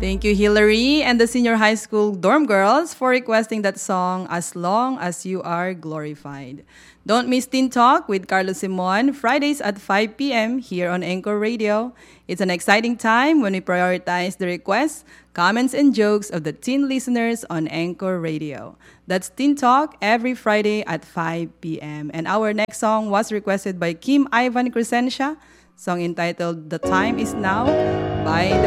Thank you, Hillary, and the senior high school dorm girls for requesting that song, As Long as You Are Glorified. Don't miss Teen Talk with Carlos Simon, Fridays at 5 p.m. here on Anchor Radio. It's an exciting time when we prioritize the requests, comments, and jokes of the teen listeners on Anchor Radio. That's Teen Talk every Friday at 5 p.m. And our next song was requested by Kim Ivan Crescentia, song entitled The Time Is Now by